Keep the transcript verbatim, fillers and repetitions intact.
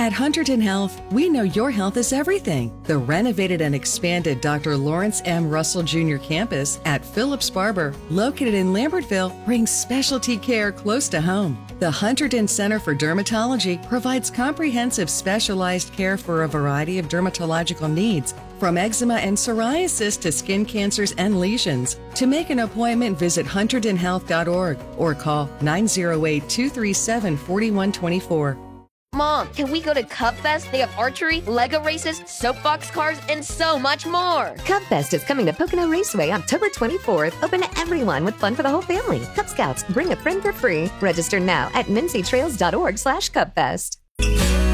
At Hunterdon Health, we know your health is everything. The renovated and expanded Doctor Lawrence M. Russell Junior campus at Phillips Barber, located in Lambertville, brings specialty care close to home. The Hunterdon Center for Dermatology provides comprehensive specialized care for a variety of dermatological needs, from eczema and psoriasis to skin cancers and lesions. To make an appointment, visit hunterdon health dot org or call nine oh eight, two three seven, four one two four. Mom, can we go to Cub Fest? They have archery, Lego races, soapbox cars, and so much more. Cub Fest is coming to Pocono Raceway October twenty-fourth. Open to everyone with fun for the whole family. Cub Scouts, bring a friend for free. Register now at mincy trails dot org slash Cub Fest.